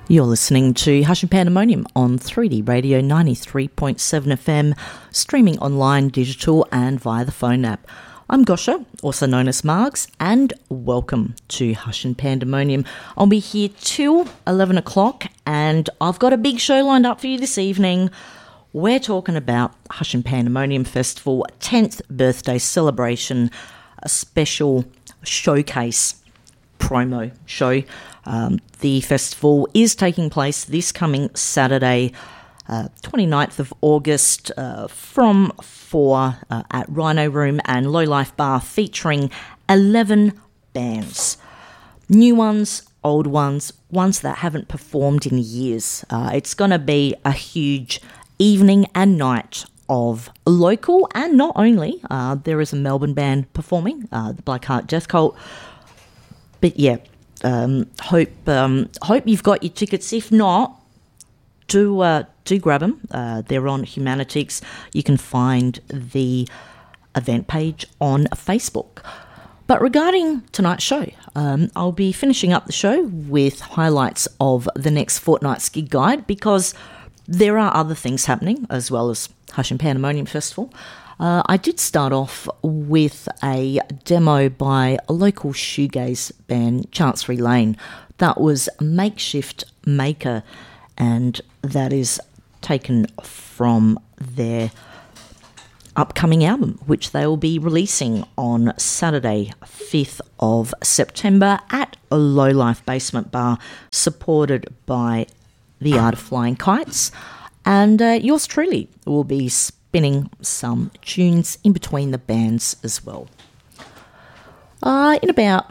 You're listening to Hush and Pandemonium on 3D Radio 93.7 FM, streaming online, digital and via the phone app. I'm Gosha, also known as Margs, and welcome to Hush and Pandemonium. I'll be here till 11 o'clock and I've got a big show lined up for you this evening. We're talking about Hush and Pandemonium Festival 10th birthday celebration, a special showcase promo show. The festival is taking place this coming Saturday, 29th of August, from 4 at Rhino Room and Low Life Bar, featuring 11 bands. New ones, old ones, ones that haven't performed in years. It's going to be a huge evening and night of local, and not only, there is a Melbourne band performing, the Black Heart Death Cult. But yeah, hope you've got your tickets. If not, do grab them. They're on Humanitix. You can find the event page on Facebook. But regarding tonight's show, I'll be finishing up the show with highlights of the next fortnight's gig guide, because there are other things happening as well as Hush and Pandemonium Festival. I did start off with a demo by a local shoegaze band, Chancery Lane. That was Makeshift Maker, and that is taken from their upcoming album, which they will be releasing on Saturday, 5th of September at a Low Life Basement Bar, supported by The Art of Flying Kites. And yours truly will be spinning some tunes in between the bands as well. In about,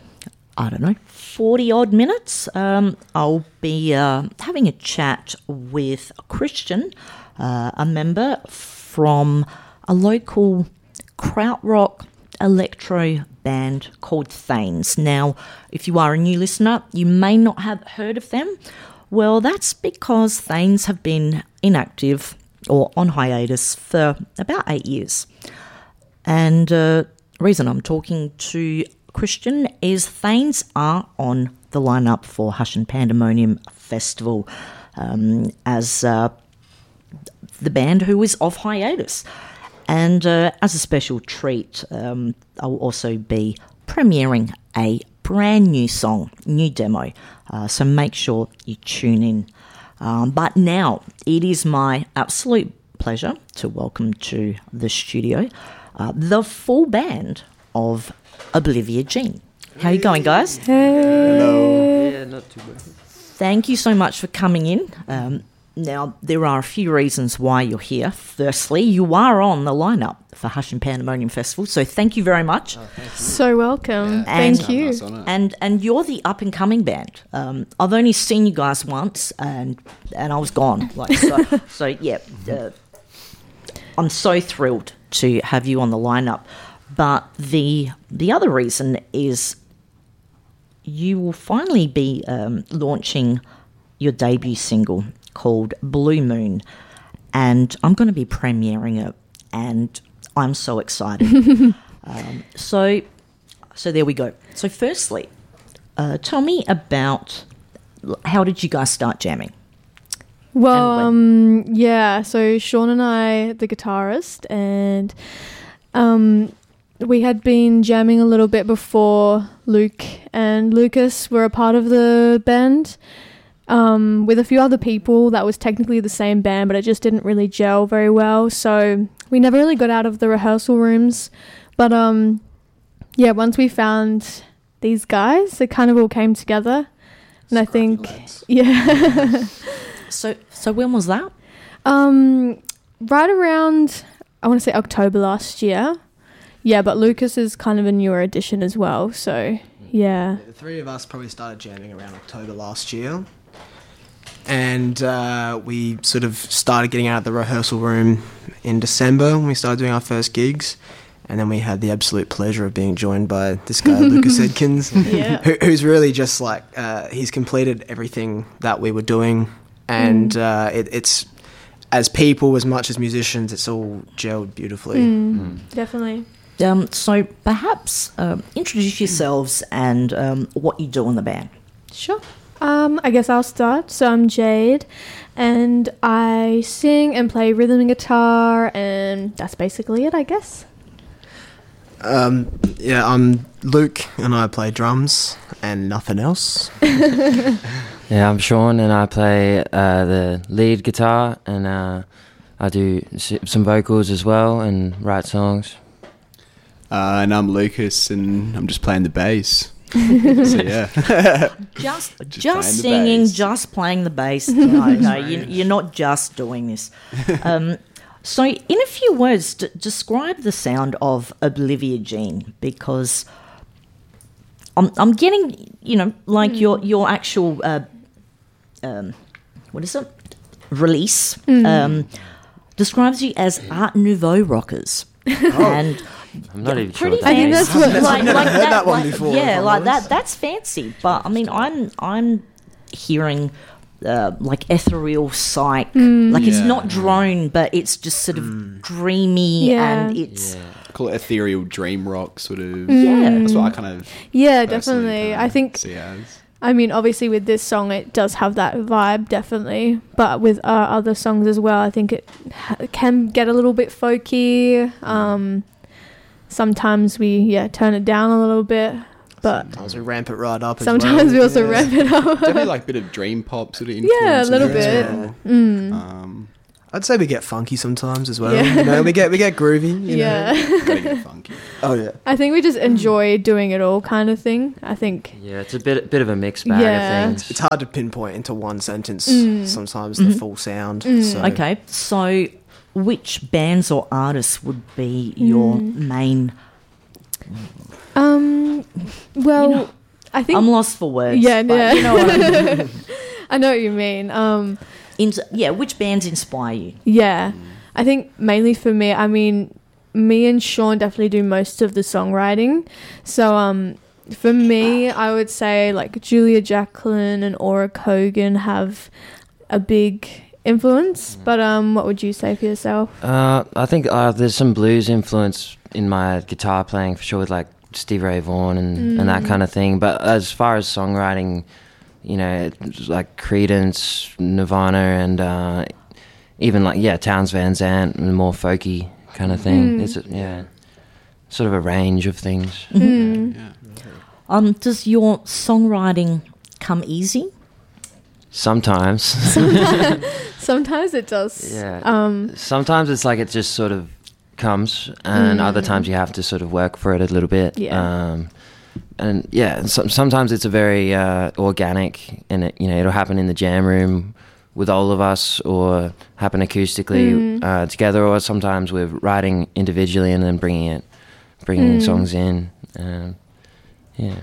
40 odd minutes, I'll be having a chat with Christian, a member from a local krautrock electro band called Thanes. Now, if you are a new listener, you may not have heard of them. Well, that's because Thanes have been inactive or on hiatus for about 8 years. And the reason I'm talking to Christian is Thanes are on the lineup for Hush and Pandemonium Festival as the band who is off hiatus. And as a special treat, I'll also be premiering a brand new song, new demo. So make sure you tune in. But now it is my absolute pleasure to welcome to the studio the full band of Oblivia Jean. How are you going, guys? Hey. Hello. Yeah, not too bad. Thank you so much for coming in. Now, there are a few reasons why you're here. Firstly, you are on the lineup for Hush and Pandemonium Festival, so thank you very much. Oh, thank you. So welcome. Yeah, Thank you. nice honour. And you're the up-and-coming band. I've only seen you guys once, and I was gone. So yeah, I'm so thrilled to have you on the lineup. But the other reason is you will finally be launching your debut single called Blue Moon, and I'm going to be premiering it, and I'm so excited. So there we go. So firstly, tell me about how did you guys start jamming? Well, yeah, so Sean and I, the guitarist, and we had been jamming a little bit before Luke and Lucas were a part of the band. With a few other people that was technically the same band, but it just didn't really gel very well. So we never really got out of the rehearsal rooms. But yeah, once we found these guys, it kind of all came together. And I think, yeah. So when was that? Right around, I want to say October last year. Yeah, but Lucas is kind of a newer addition as well. So yeah. The three of us probably started jamming around October last year. And we sort of started getting out of the rehearsal room in December when we started doing our first gigs. And then we had the absolute pleasure of being joined by this guy, Lucas Edkins, who's really just like, he's completed everything that we were doing. And it's, as people, as much as musicians, it's all gelled beautifully. Definitely. So perhaps introduce yourselves and what you do in the band. Sure. I guess I'll start. So I'm Jade, and I sing and play rhythm and guitar, and that's basically it, I guess. Yeah, I'm Luke, and I play drums and nothing else. Yeah, I'm Sean, and I play the lead guitar, and I do some vocals as well and write songs. And I'm Lucas, and I'm just playing the bass. So yeah, Just playing the singing, bass. just playing the bass. No, you're not just doing this. So, in a few words, describe the sound of Oblivia Jean, because I'm getting, your actual, what is it? Release describes you as Art Nouveau rockers, and I'm not even sure pretty what that I think means. that's what. like that one before, Yeah, if I'm like honest. that's fancy. But I mean, I'm hearing like ethereal psych. Like it's Yeah. not drone, but it's just sort of dreamy, Yeah. and it's I call it ethereal dream rock sort of. yeah. That's what I kind of. Yeah, personally definitely. kinda I think. see it as. I mean, obviously, with this song, it does have that vibe, definitely. But with other songs as well, I think it can get a little bit folky. Sometimes we turn it down a little bit, but Sometimes we ramp it right up. sometimes as we well. also Yeah. ramp it up. Definitely like a bit of dream pop sort of influence. Yeah, a in little there as bit. well. I'd say we get funky sometimes as well. Yeah. You know, we get groovy. You know. Yeah. Gotta get funky. Oh yeah. I think we just enjoy doing it all, kind of thing. I think. Yeah, it's a bit of a mixed bag Yeah. of things. It's hard to pinpoint into one sentence. Sometimes the full sound. So. okay. So, which bands or artists would be your main? Well, You know, I think. I'm lost for words. Yeah, but yeah. You know what I mean? I know what you mean. Which bands inspire you? Yeah, I think mainly for me, I mean, me and Sean definitely do most of the songwriting. So, for me, I would say like Julia Jacqueline and Aura Kogan have a big influence. But what would you say for yourself? I think there's some blues influence in my guitar playing for sure, with like Stevie Ray Vaughan and that kind of thing. But as far as songwriting, it's like Creedence, Nirvana, and even like Townes Van Zandt, and more folky kind of thing. It's sort of a range of things. Yeah. Does your songwriting come easy? Sometimes. Sometimes it does. Yeah. Sometimes it's like it just sort of comes, and other times you have to sort of work for it a little bit. Yeah. Sometimes it's a very organic, and it'll happen in the jam room with all of us, or happen acoustically together, or sometimes we're writing individually and then bringing songs in. Yeah.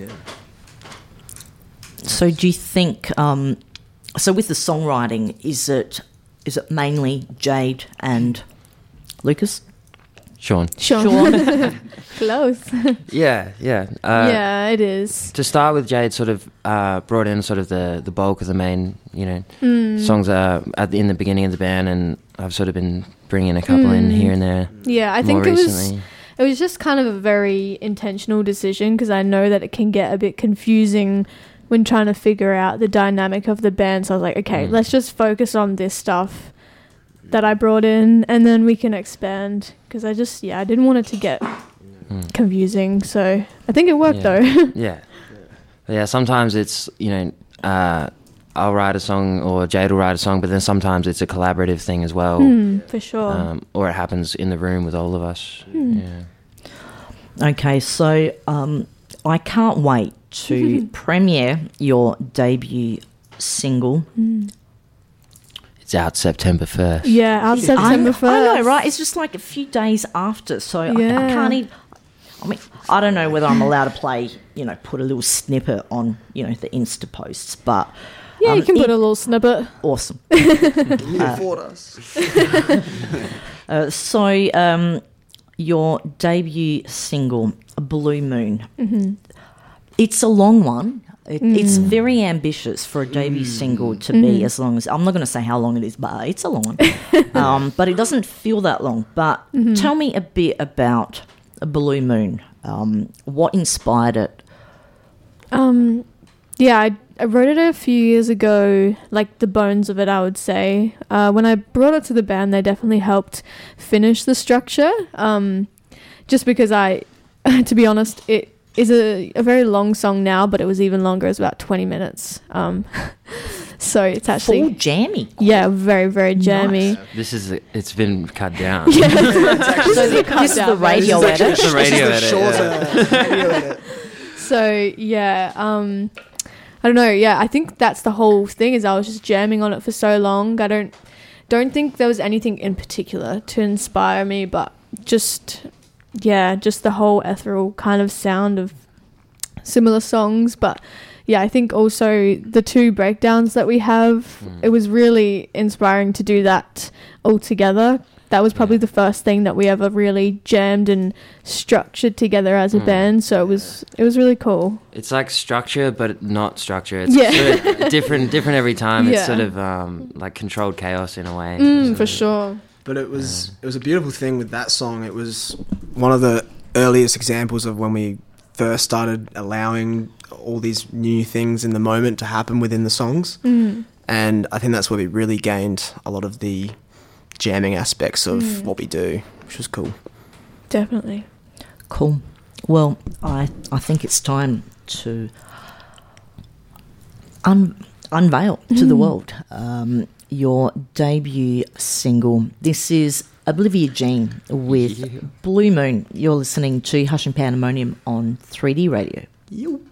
So do you think, so with the songwriting, is it mainly Jade and Lucas? Sean. Sean. Close. Yeah. Yeah, it is. To start with, Jade sort of brought in sort of the bulk of the main, songs in the beginning of the band, and I've sort of been bringing a couple in here and there. Yeah, I more think recently. it was just kind of a very intentional decision, because I know that it can get a bit confusing when trying to figure out the dynamic of the band. So I was like, okay, let's just focus on this stuff that I brought in, and then we can expand, because I didn't want it to get confusing. So I think it worked though. Yeah, sometimes it's I'll write a song, or Jade will write a song, but then sometimes it's a collaborative thing as well. For sure. Or it happens in the room with all of us. Yeah. Okay, so I can't wait to premiere your debut single. It's out September 1st. Yeah, out September 1st. I know, right? It's just like a few days after, so I can't even... I mean, I don't know whether I'm allowed to play, put a little snippet on, the Insta posts, but... Yeah, you can put a little snippet. Awesome. You afford us. So, your debut single, Blue Moon, it's a long one. It's very ambitious for a debut single to be as long as... I'm not going to say how long it is, but it's a long one. But it doesn't feel that long. But tell me a bit about Blue Moon. What inspired it? Yeah, I wrote it a few years ago, like the bones of it, I would say. When I brought it to the band, they definitely helped finish the structure. Just because to be honest, it is a very long song now, but it was even longer. It was about 20 minutes. So it's actually... Full jammy. Yeah, very, very jammy. Nice. It's been cut down. Yeah. This is the radio edit. It's the radio edit. Radio edit. So, yeah, I don't know. Yeah, I think that's the whole thing, is I was just jamming on it for so long. I don't think there was anything in particular to inspire me, but just the whole ethereal kind of sound of similar songs. But yeah, I think also the 2 breakdowns that we have, it was really inspiring to do that all together. That was probably the first thing that we ever really jammed and structured together as a band. So it was really cool. It's like structure, but not structure. It's sort of different every time. Yeah. It's sort of like controlled chaos in a way. For sure. But it was a beautiful thing with that song. It was one of the earliest examples of when we first started allowing all these new things in the moment to happen within the songs. And I think that's where we really gained a lot of the jamming aspects of what we do, which was cool. Definitely. Cool. Well, I think it's time to unveil to the world your debut single. This is Oblivia Jean with Blue Moon. You're listening to Hush and Pandemonium on 3D Radio. You.